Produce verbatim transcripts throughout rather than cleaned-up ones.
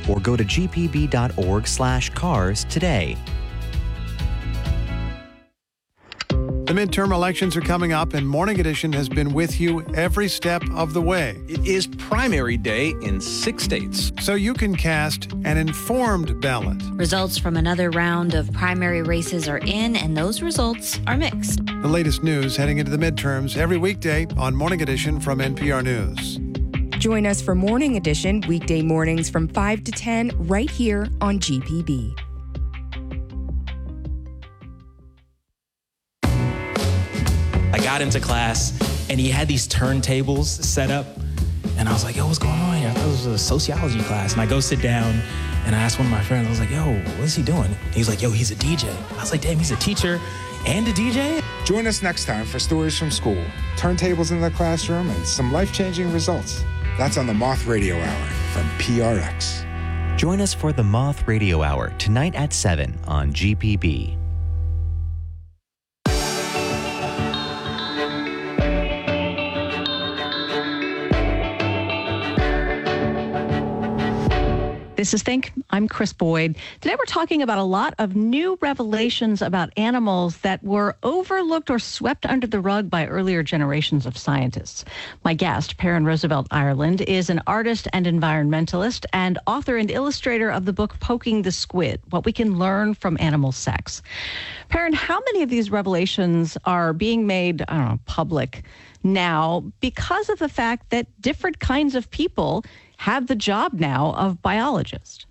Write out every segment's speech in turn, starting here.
or go to g p b dot org slash cars today. The midterm elections are coming up, and Morning Edition has been with you every step of the way. It is primary day in six states, so you can cast an informed ballot. Results from another round of primary races are in, and those results are mixed. The latest news heading into the midterms every weekday on Morning Edition from N P R News. Join us for Morning Edition weekday mornings from five to ten right here on G P B. I got into class, and he had these turntables set up, and I was like, yo, what's going on here? I thought it was a sociology class. And I go sit down, and I asked one of my friends, I was like, yo, what is he doing? He's like, yo, he's a D J. I was like, damn, he's a teacher and a D J? Join us next time for Stories from School, turntables in the classroom, and some life-changing results. That's on the Moth Radio Hour from P R X. Join us for the Moth Radio Hour tonight at seven on G P B. This is Think. I'm Chris Boyd. Today we're talking about a lot of new revelations about animals that were overlooked or swept under the rug by earlier generations of scientists. My guest, Perrin Roosevelt Ireland, is an artist and environmentalist and author and illustrator of the book Poking the Squid, What We Can Learn from Animal Sex. Perrin, how many of these revelations are being made, I don't know, public now because of the fact that different kinds of people have the job now of biologist?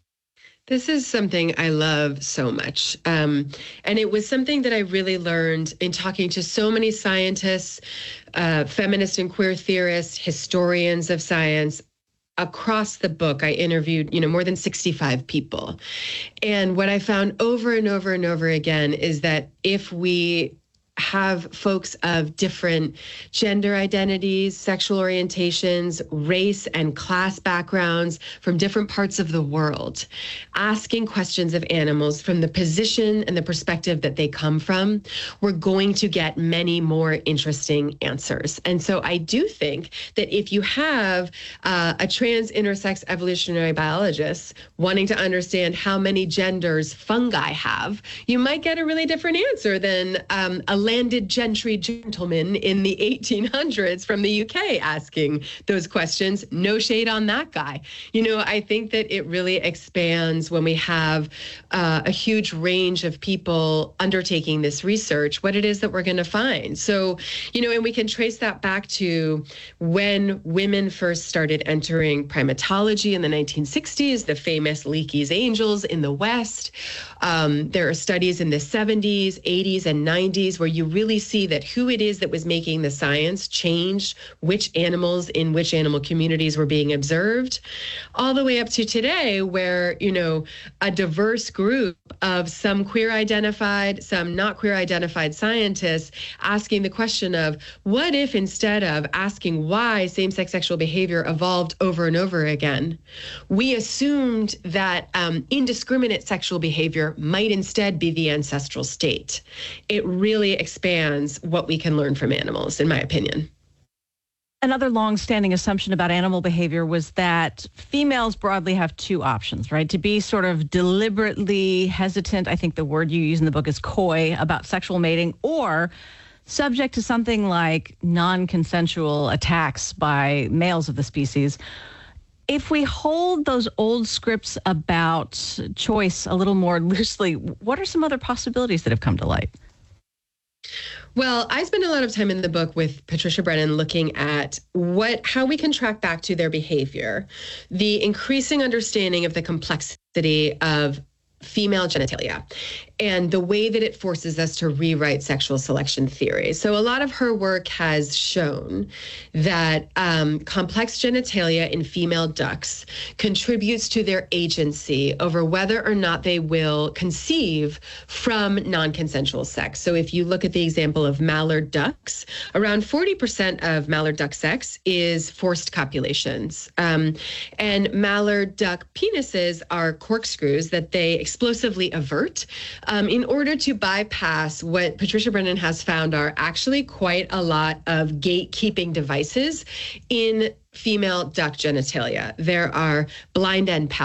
This is something I love so much. Um, and it was something that I really learned in talking to so many scientists, uh, feminist and queer theorists, historians of science. Across the book, I interviewed, you know, more than sixty-five people. And what I found over and over and over again is that if we have folks of different gender identities, sexual orientations, race and class backgrounds from different parts of the world, asking questions of animals from the position and the perspective that they come from, we're going to get many more interesting answers. And so I do think that if you have uh, a trans intersex evolutionary biologist wanting to understand how many genders fungi have, you might get a really different answer than um, a landed gentry gentleman in the eighteen hundreds from the U K asking those questions. No shade on that guy. You know, I think that it really expands when we have uh, a huge range of people undertaking this research, what it is that we're going to find. So, you know, and we can trace that back to when women first started entering primatology in the nineteen sixties, the famous Leakey's angels in the West. Um, there are studies in the seventies, eighties, and nineties where you really see that who it is that was making the science changed which animals in which animal communities were being observed, all the way up to today where, you know, a diverse group of some queer identified, some not queer identified scientists asking the question of what if instead of asking why same-sex sexual behavior evolved over and over again, we assumed that um, indiscriminate sexual behavior might instead be the ancestral state. It really expands what we can learn from animals, in my opinion. Another long-standing assumption about animal behavior was that females broadly have two options, right? To be sort of deliberately hesitant, I think the word you use in the book is coy, about sexual mating, or subject to something like non-consensual attacks by males of the species. If we hold those old scripts about choice a little more loosely, what are some other possibilities that have come to light? Well, I spend a lot of time in the book with Patricia Brennan looking at what, how we can track back to their behavior, the increasing understanding of the complexity of female genitalia and the way that it forces us to rewrite sexual selection theory. So a lot of her work has shown that um, complex genitalia in female ducks contributes to their agency over whether or not they will conceive from non-consensual sex. So if you look at the example of mallard ducks, around forty percent of mallard duck sex is forced copulations. Um, and mallard duck penises are corkscrews that they explosively avert um, in order to bypass what Patricia Brennan has found are actually quite a lot of gatekeeping devices in female duck genitalia. There are blind end pouch